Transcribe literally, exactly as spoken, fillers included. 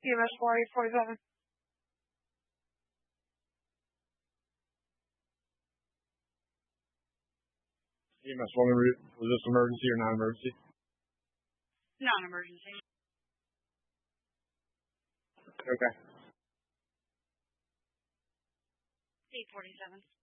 E M S four eight four seven. E M S one, was this emergency or non-emergency? Non-emergency. Okay. eight forty-seven.